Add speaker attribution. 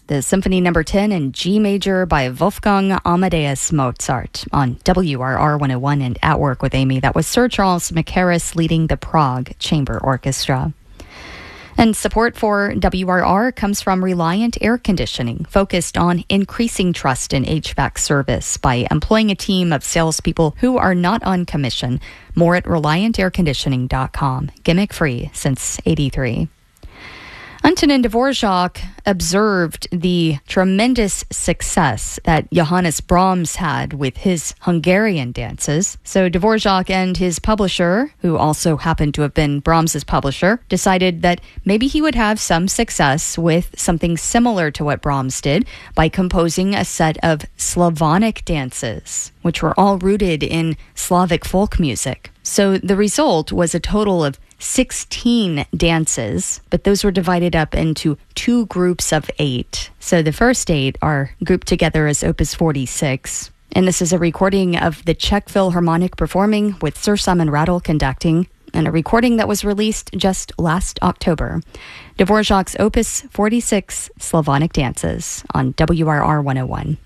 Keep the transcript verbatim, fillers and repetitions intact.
Speaker 1: the Symphony Number ten in G Major by Wolfgang Amadeus Mozart on W R R one oh one and At Work with Amy. That was Sir Charles Mackerras leading the Prague Chamber Orchestra. And support for W R R comes from Reliant Air Conditioning, focused on increasing trust in H V A C service by employing a team of salespeople who are not on commission. More at reliant air conditioning dot com. Gimmick free since eighty-three. Antonin Dvorak observed the tremendous success that Johannes Brahms had with his Hungarian dances. So Dvorak and his publisher, who also happened to have been Brahms's publisher, decided that maybe he would have some success with something similar to what Brahms did by composing a set of Slavonic dances, which were all rooted in Slavic folk music. So the result was a total of sixteen dances, but those were divided up into two groups of eight. So the first eight are grouped together as Opus forty-six. And this is a recording of the Czech Philharmonic performing with Sir Simon Rattle conducting, and a recording that was released just last October. Dvorak's Opus forty-six Slavonic Dances on W R R one oh one.